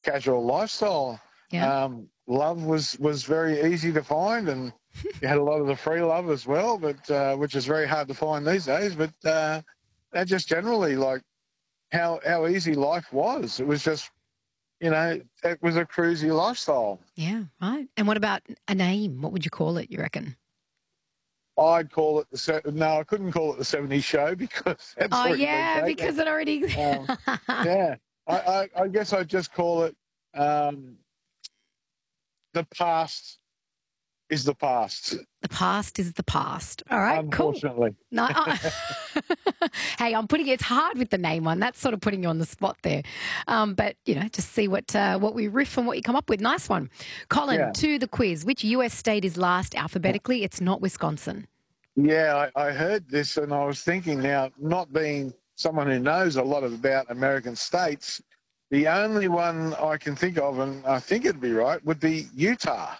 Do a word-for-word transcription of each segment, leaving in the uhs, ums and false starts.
casual lifestyle. Yeah. Um, love was, was very easy to find, and you had a lot of the free love as well, but uh, which is very hard to find these days. But uh, that just generally, like, how, how easy life was. It was just, you know, it was a cruisy lifestyle. Yeah, right. And what about a name? What would you call it, you reckon? I'd call it the se- no, I couldn't call it the seventies show because that's Oh, already yeah, been taken. because it already... Um, yeah, I, I, I guess I'd just call it um, the past is the past. The past is the past. All right, Unfortunately. cool. No, uh, hey, I'm putting it's hard with the name one. That's sort of putting you on the spot there. Um, but you know, just see what uh, what we riff and what you come up with. Nice one, Colin. Yeah. To the quiz. Which U S state is last alphabetically? It's not Wisconsin. Yeah, I, I heard this and I was thinking now, not being someone who knows a lot about American states, the only one I can think of, and I think it'd be right, would be Utah.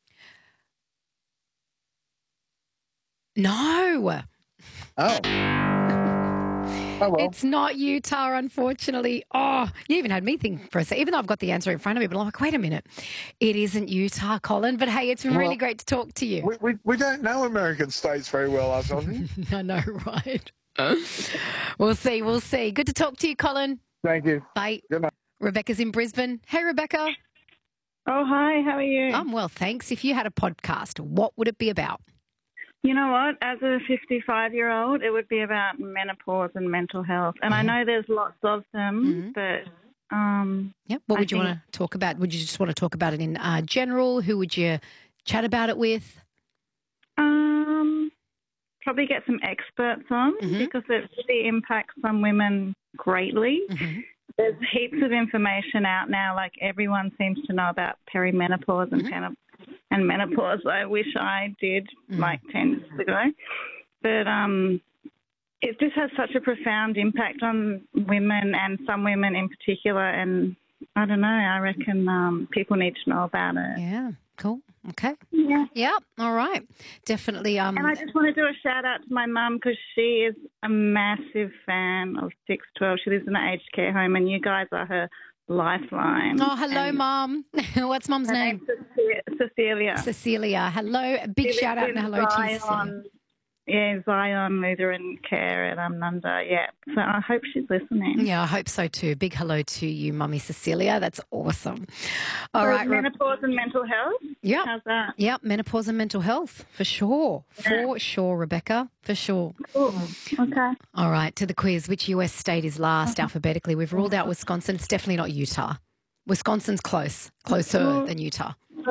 No. Oh. Oh, well. It's not Utah, unfortunately. Oh, you even had me think for a second, even though I've got the answer in front of me, but I'm like, wait a minute. It isn't Utah, Colin. But hey, it's been really Well, great to talk to you. We, we, we don't know American states very well, us Aussies. I know, right? We'll see, we'll see. Good to talk to you, Colin. Thank you. Bye. Good night. Rebecca's in Brisbane. Hey, Rebecca. Oh, hi. How are you? I'm well, thanks. If you had a podcast, what would it be about? You know what? As a fifty-five-year-old, it would be about menopause and mental health. And Mm-hmm. I know there's lots of them, Mhm. but um, Yep. What I would you think- want to talk about? Would you just want to talk about it in uh, general? Who would you chat about it with? um, probably get some experts on Mhm. because it really impacts some women greatly. Mm-hmm. There's heaps of information out now. Like everyone seems to know about perimenopause and, Mhm. pen- and menopause. I wish I did Mm. like ten years ago. But um, it just has such a profound impact on women and some women in particular. And I don't know, I reckon um, people need to know about it. Yeah. Cool. Okay. Yeah. Yep. All right. Definitely. Um. And I just want to do a shout out to my mum because she is a massive fan of six twelve. She lives in an aged care home, and you guys are her lifeline. Oh, hello, And Mum. What's Mum's her name? name's Cece- Cecilia. Cecilia. Hello. A big She shout out lives and in hello to you, Cecilia. Zion. Yeah, Zion Lutheran Care at um, Nunda. Yeah. So I hope she's listening. Yeah, I hope so too. Big hello to you, Mummy Cecilia. That's awesome. All So right. Re- menopause and mental health. Yep. How's that? Yep. Menopause and mental health for sure. For sure, Rebecca. For sure. Cool. Okay. All right. To the quiz. Which U S state is last alphabetically? We've ruled out Wisconsin. It's definitely not Utah. Wisconsin's close, closer than Utah.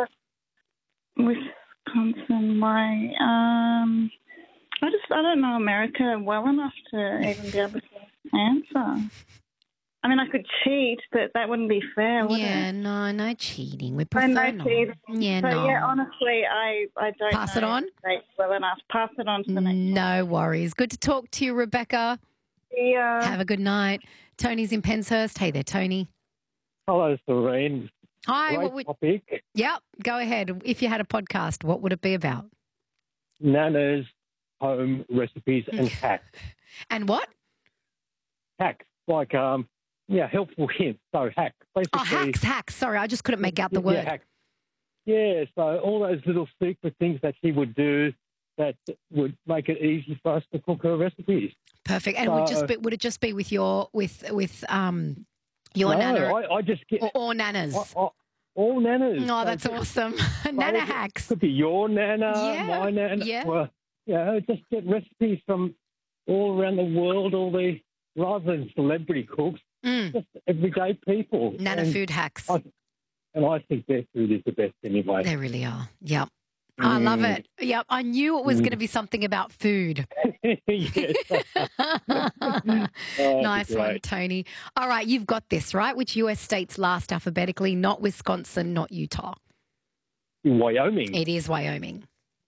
Wisconsin. Why? Um, I just I don't know America well enough to even be able to answer. I mean, I could cheat, but that wouldn't be fair, would Yeah, it? no, no cheating. We So prefer no not. cheating. Yeah, So no. yeah, honestly, I I don't Pass know it on? the states well enough. Pass it on to the next one. No worries. Good to talk to you, Rebecca. Yeah. Have a good night. Tony's in Penshurst. Hey there, Tony. Hello, Serene. Hi. Great What would? topic. Yep. Go ahead. If you had a podcast, what would it be about? Nana's home recipes and hacks. And what? Hacks, like, um, yeah, helpful hints. So hacks. Basically, Oh, hacks, hacks. Sorry, I just couldn't make out the yeah, word. hacks. Yeah, so all those little secret things that she would do that would make it easy for us to cook her recipes. Perfect. And would just So- be, would it just be with your with with um your no, nana I, I just get or, or nanas? I, I, all nanas. Oh, So that's just- awesome. so Nana it hacks. Could be your nana, Yeah, my nana. yeah. Well, yeah, just get recipes from all around the world, all the rather than celebrity cooks, Mm. just everyday people. Nana and food hacks. I, and I think their food is the best anyway. They really are. Yep. I love Mm. it. Yep. I knew it was Mm. going to be something about food. Yes. Oh, Nice one, great. Tony. All right, you've got this, right? Which U S states last alphabetically? Not Wisconsin, not Utah. Wyoming. It is Wyoming.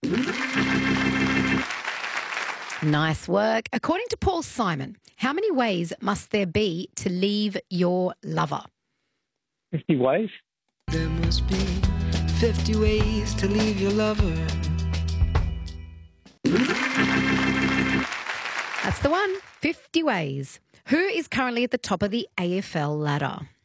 Nice work. According to Paul Simon, how many ways must there be to leave your lover? fifty ways. There must be fifty ways to leave your lover. That's the one. fifty ways. Who is currently at the top of the A F L ladder?